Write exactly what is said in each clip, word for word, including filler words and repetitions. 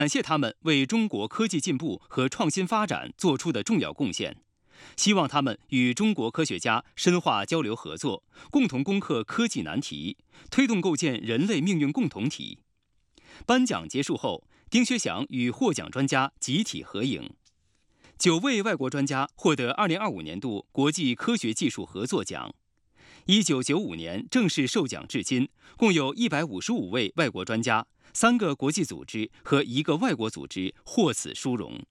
感谢他们为中国科技进步和创新发展做出的重要贡献，希望他们与中国科学家深化交流合作，共同攻克科技难题，推动构建人类命运共同体。颁奖结束后，丁薛祥与获奖专家集体合影。九位外国专家获得二零二五年度国际科学技术合作奖。一九九五年正式授奖至今，共有一百五十五位外国专家、三个国际组织和一个外国组织获此殊荣。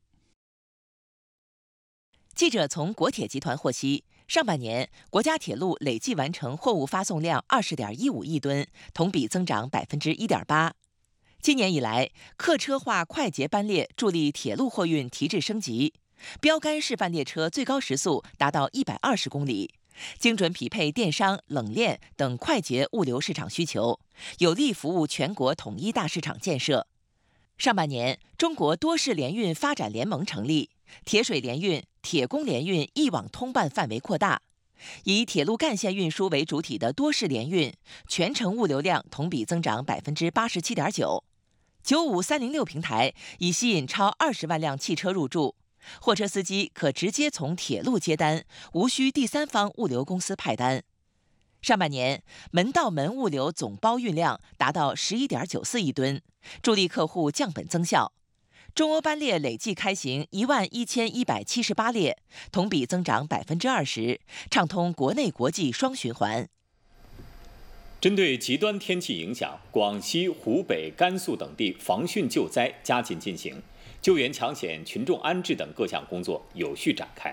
记者从国铁集团获悉，上半年国家铁路累计完成货物发送量二十点一五亿吨，同比增长百分之一点八。今年以来，客车化快捷班列助力铁路货运提质升级，标杆示范列车最高时速达到一百二十公里。精准匹配电商、冷链等快捷物流市场需求，有力服务全国统一大市场建设。上半年，中国多式联运发展联盟成立，铁水联运、铁工联运一网通办范围扩大。以铁路干线运输为主体的多式联运，全程物流量同比增长百分之八十七点九。九五三零六平台已吸引超二十万辆汽车入驻。货车司机可直接从铁路接单，无需第三方物流公司派单。上半年，门到门物流总包运量达到十一点九四亿吨，助力客户降本增效。中欧班列累计开行一万一千一百七十八列，同比增长百分之二十，畅通国内国际双循环。 针对极端天气影响，广西、湖北、甘肃等地防汛救灾加紧进行。救援抢险、群众安置等各项工作有序展开。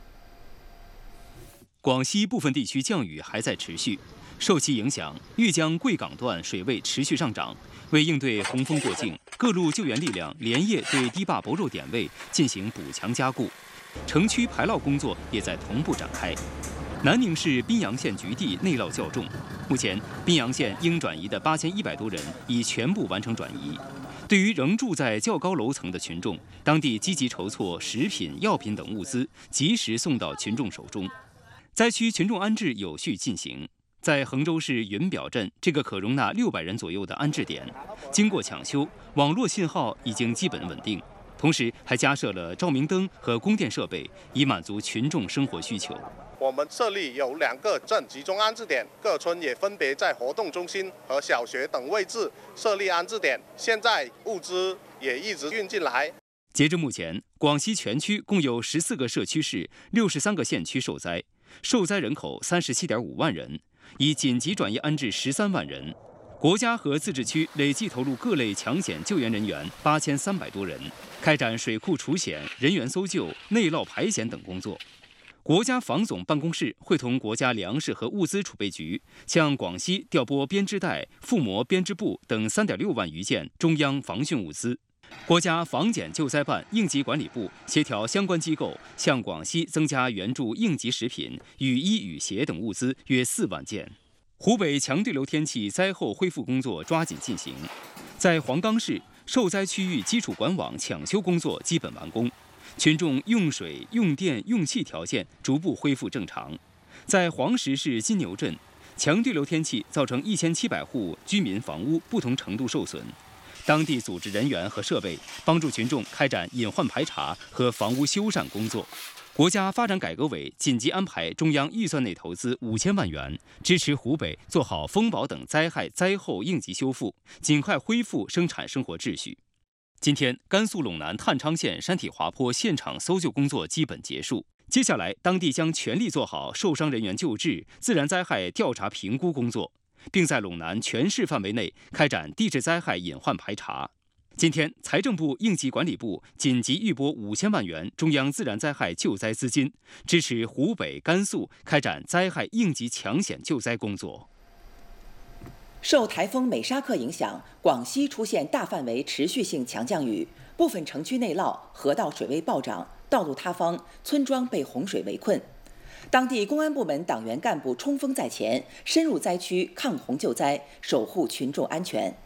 广西部分地区降雨还在持续，受其影响，豫江贵港段水位持续上涨。为应对洪峰过境，各路救援力量连夜对堤坝薄弱点位进行补强加固，城区排涝工作也在同步展开。南宁市宾阳县局地内涝较重，目前宾阳县应转移的八千一百多人已全部完成转移。对于仍住在较高楼层的群众，当地积极筹措食品、药品等物资，及时送到群众手中。灾区群众安置有序进行。在衡州市云表镇这个可容纳六百人左右的安置点，经过抢修，网络信号已经基本稳定，同时还加设了照明灯和供电设备，以满足群众生活需求。 我们设立有两个镇集中安置点，各村也分别在活动中心和小学等位置设立安置点。现在物资也一直运进来。 截至目前，广西全区共有十四个社区市、六十三个县区受灾，受灾人口三十七点五万人，已紧急转移安置十三万人。国家和自治区累计投入各类抢险救援人员八千三百多人，开展水库除险、人员搜救、内涝排险等工作。国家防总办公室会同国家粮食和物资储备局，向广西调拨编织袋、覆膜编织布等三点六万余件中央防汛物资。国家防检救灾办应急管理部协调相关机构，向广西增加援助应急食品、雨衣、雨鞋等物资约四万件。湖北强对流天气灾后恢复工作抓紧进行，在黄冈市受灾区域基础管网抢修工作基本完工。群众用水、用电、用气条件逐步恢复正常。在黄石市金牛镇，强对流天气造成一千七百户居民房屋不同程度受损，当地组织人员和设备帮助群众开展隐患排查和房屋修缮工作。国家发展改革委紧急安排中央预算内投资五千万元，支持湖北做好风雹等灾害灾后应急修复，尽快恢复生产生活秩序。今天，甘肃陇南太昌县山体滑坡现场搜救工作基本结束。接下来，当地将全力做好受伤人员救治、自然灾害调查评估工作，并在陇南全市范围内开展地质灾害隐患排查。今天，财政部应急管理部紧急预拨五千万元中央自然灾害救灾资金，支持湖北、甘肃开展灾害应急抢险救灾工作。 受台风美沙克影响，广西出现大范围持续性强降雨，部分城区内涝，河道水位暴涨，道路塌方，村庄被洪水围困。当地公安部门党员干部冲锋在前，深入灾区抗洪救灾，守护群众安全。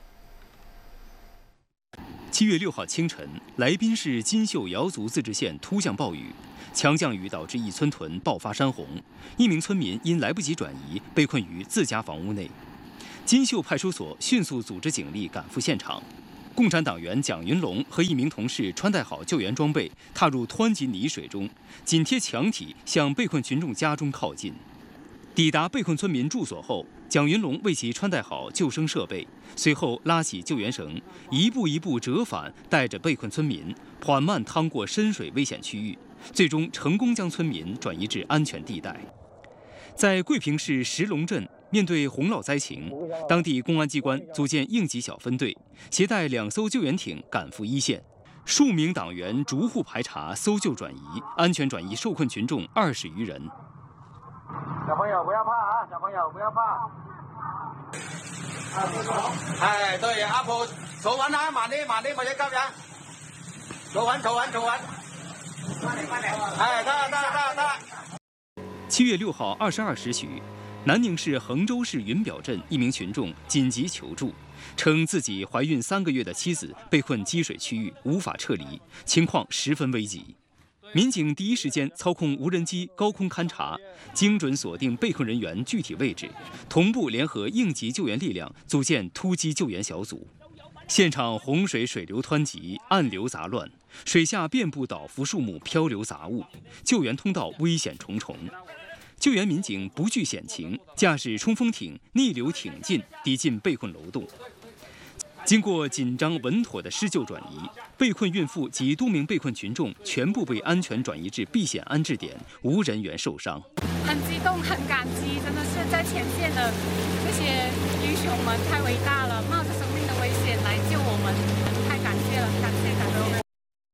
七月六号清晨，来宾市金秀瑶族自治县突降暴雨，强降雨导致一村屯爆发山洪，一名村民因来不及转移，被困于自家房屋内。金秀派出所迅速组织警力赶赴现场。 共产党员蒋云龙和一名同事穿戴好救援装备，踏入湍急泥水中，紧贴墙体向被困群众家中靠近。抵达被困村民住所后，蒋云龙为其穿戴好救生设备，随后拉起救援绳，一步一步折返，带着被困村民缓慢趟过深水危险区域，最终成功将村民转移至安全地带。在桂平市石龙镇，面对洪涝灾情，当地公安机关组建应急小分队，携带两艘救援艇赶赴一线，数名党员逐户排查、搜救转移，安全转移受困群众二十余人。 小朋友不要怕啊！小朋友不要怕。哎，對，阿婆坐穩啊，慢啲，慢啲，冇嘢急呀。坐穩，坐穩，坐穩。快點，快點。哎，得得得得。 七月六號二十二時許，南寧市衡州市雲表鎮一名群眾緊急求助，稱自己懷孕三個月的妻子被困積水區域，無法撤離，情況十分危急。民警第一時間操控無人機高空勘察，精準鎖定被困人員具體位置，同步聯合應急救援力量，組建突擊救援小組。現場洪水水流湍急，暗流雜亂，水下遍佈倒伏樹木、漂流雜物，救援通道危險重重。救援民警不懼險情，駕駛衝鋒艇逆流挺進，抵進被困樓洞。經過緊張穩妥的施救轉移，被困孕婦及多名被困群眾全部被安全轉移至避險安置點，無人員受傷。 很激動，很感激，真的是在前線的這些英雄們太偉大了，冒着生命的危險來救我們，太感謝了，感謝感謝。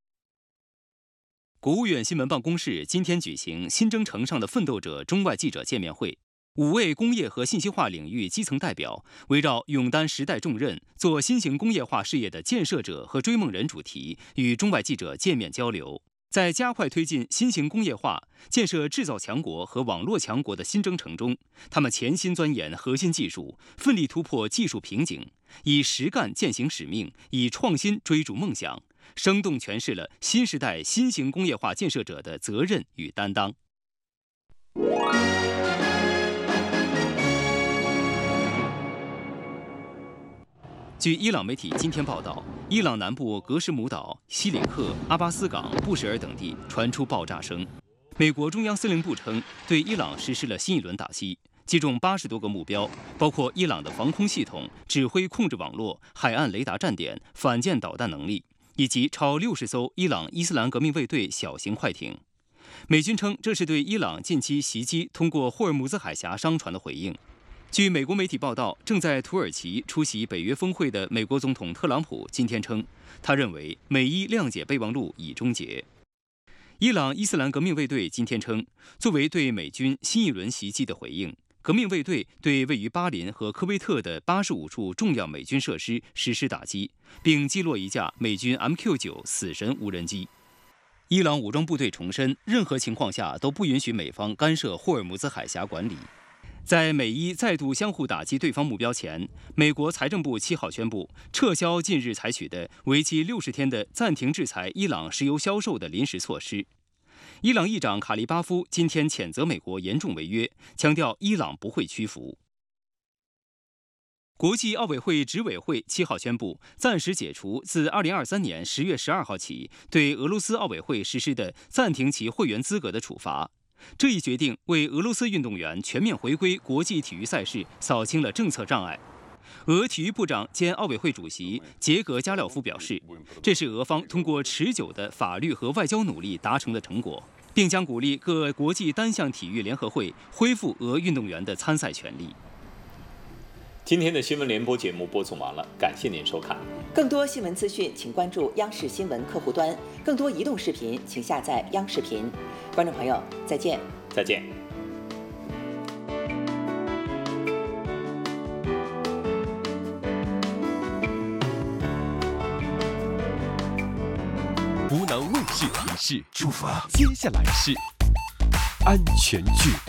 國務院新聞辦公室今天舉行新征程上的奮鬥者中外記者見面會。五位工業和信息化領域基層代表圍繞勇擔時代重任、做新型工業化事業的建設者和追夢人主題，與中外記者見面交流。在加快推進新型工業化、建設製造強國和網絡強國的新征程中，他們潛心鑽研核心技術，奮力突破技術瓶頸，以實幹踐行使命，以創新追逐夢想，生動詮釋了新時代新型工業化建設者的責任與擔當。據伊朗媒體今天報道，伊朗南部格什姆島、西里克、阿巴斯港、布什爾等地傳出爆炸聲。美國中央司令部稱，對伊朗實施了新一輪打擊，擊中八十多個目標，包括伊朗的防空系統、指揮控制網絡、海岸雷達站點、反艦導彈能力，以及超六十艘伊朗伊斯蘭革命衛隊小型快艇。美軍稱，這是對伊朗近期襲擊通過霍爾木茲海峽商船的回應。據美國媒體報道，正在土耳其出席北約峰會的美國總統特朗普今天稱，他認為美伊諒解備忘錄已終結。伊朗伊斯蘭革命衛隊今天稱，作為對美軍新一輪襲擊的回應，革命衛隊對位於巴林和科威特的八十五處重要美軍設施實施打擊，並擊落一架美軍 M Q 九死神無人機。伊朗武裝部隊重申，任何情況下都不允許美方干涉霍爾木茲海峽管理。在美伊再度相互打擊對方目標前，美國財政部七號宣布撤銷近日採取的為期六十天的暫停制裁伊朗石油銷售的臨時措施。伊朗議長卡利巴夫今天譴責美國嚴重違約，強調伊朗不會屈服。國際奧委會執委會七號宣布暫時解除自二零二三年十月十二號起對俄羅斯奧委會實施的暫停其會員資格的處罰。這一決定為俄羅斯運動員全面回歸國際體育賽事掃清了政策障礙。俄體育部長兼奧委會主席傑格加廖夫表示，這是俄方通過持久的法律和外交努力達成的成果，並將鼓勵各國際單項體育聯合會恢復俄運動員的參賽權利。 今天的新聞聯播節目播送完了，感謝您收看。 更多新聞資訊，請關注央視新聞客戶端；更多移動視頻，請下載央視頻。觀眾朋友，再見。 再見。 湖南衛視提示：出發，接下來是安全距離。